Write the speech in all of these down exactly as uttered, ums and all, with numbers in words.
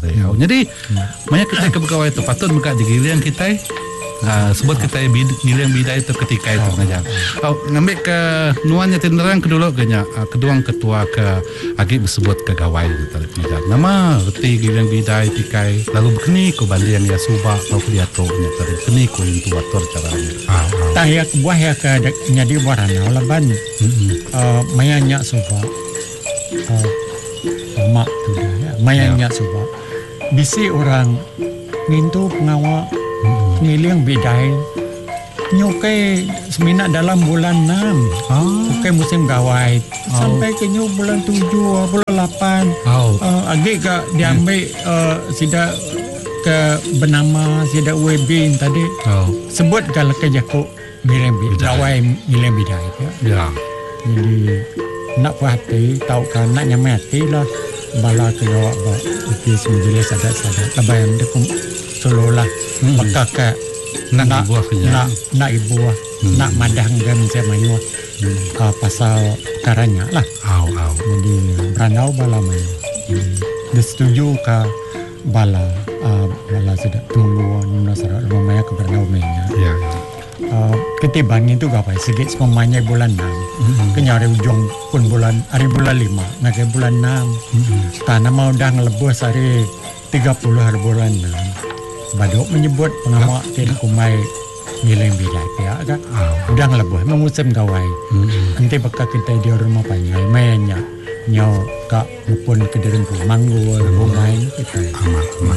tadi. Hmm. Jadi hmm. banyak kita ke pegawai itu patut muka digiliang kita uh, sebut kita giliang bidai itu ketika itu ngajar. Oh, ngambil ke nuannya tinderang kedua kenya uh, kedua ketua ke agi disebut kegawai itu tadi ngajar. Nama reti giliang bidai tikai lalu begini ku bandi yang ya suba lalu dia tohnya tadi begini ku yang tuator caranya. Ah, tah ya buah ya ke nyadi warana laban uh, mayanya suba uh, mak tu dah mayanya ya. Suba bisi orang ngintu pengawa hmm. ngiliang bidai nyukai semina dalam bulan enam oh. Ukai musim gawai oh. Sampai ke nyu bulan tujuh bulan lapan oh. uh, agak ke diambil uh, sida ke bernama sida W B tadi oh. Sebut kalau ke jaku ngiliang bidai gawai ngiliang bidai ya. Ya. Jadi nak puhati tahu kan nak nyamati lah bala keluar ba itu semjelas ada sada tabayan de kum sololah hmm. Maka ke nak nak ibu nak nak ibu hmm. Nak madang gam saya mayu hmm. Ke pasal karanya lah au au jadi beranau bala mayu hmm. Disetuju ke bala uh, bala sudah tunggu nasara lumaya ke beranau mainnya ya uh, ketiban itu gapai segit semamanya bulan enam mm-hmm. Kenyari ujung pun bulan hari bulan lima ngagai bulan enam mm-hmm. Karena mau dah ngelebus hari tiga puluh hari bulan enam badok menyebut pengamak tin kumai ngiling bidai pihak kan oh. Udah ngelebus memang musim gawai mm-hmm. Nanti bakal kita di rumah panjai mainnya nyaw kak pun kederin manggu rumai kita amat amat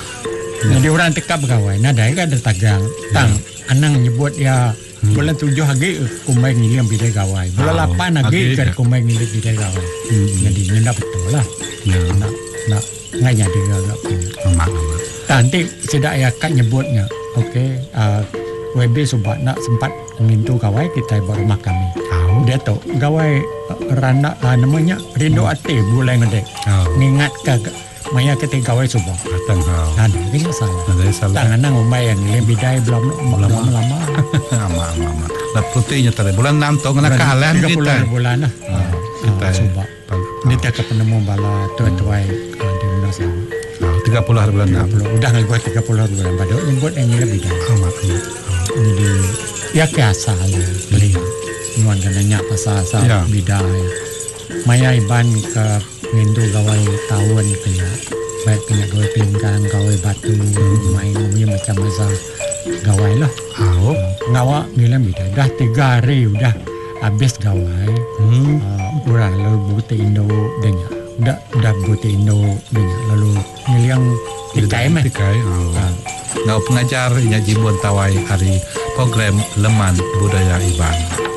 jadi orang tekap gawai nadai kan ada tagang tang yeah. Anang nyebut ya hmm. bulan tujuh lagi kumai ngiling bidai gawai bulan oh, lapan lagi kan kumai ngiling bidai gawai hmm. Jadi nyenda betul lah yeah. Nak nak nganya dia agak punya amat amat nanti tidak ya kak nyebutnya oke okay, uh, W B sobat nak sempat ngintu gawai kita baru rumah kami oh. Dia tahu gawai uh, randa uh, namanya rindu hmm. Ati bulan ngedek oh. Ngingat ke maya ketika gawai subang datang kau ada ini salah ada salah tangan nang umai yang lebih dai belum belum lama lama lama lah putihnya tadi bulan enam tahun nak kalah kita tiga puluh bulan lah kita subang ini tak penemu bala tua-tua di Indonesia tiga puluh hari bulan enam udah nggak buat tiga puluh hari bulan pada nyebut yang lebih dai amat jadi ya biasa lah beli nuan nanya pasal-pasal bidai maya iban ke ngindu gawai tahun kena baik kena gawai pelingkang gawai batu hmm. Main umumnya macam masa gawai lah oh. Ngawa ngilang bidai dah tiga hari udah habis gawai hmm. uh, Urang lalu buti Indo denya udah udah buti Indo denya lalu ngilang tikai mah tikai oh. uh. Ngau pengajar nya Jimbon Tawai hari program Leman Budaya Iban